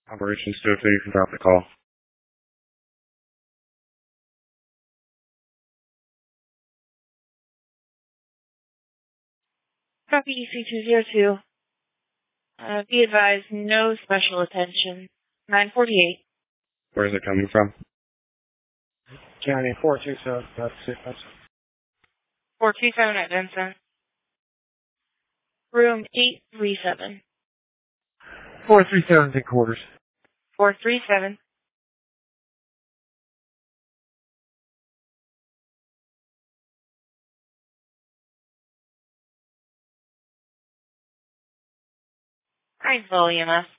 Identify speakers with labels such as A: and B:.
A: Operations 202, you can drop the call.
B: Copy EC202. Be advised, no special attention. 948.
A: Where is it coming from?
C: County 427, that's it.
B: 427 at Vincent. Room 837.
C: 437 headquarters.
B: 437. High volume,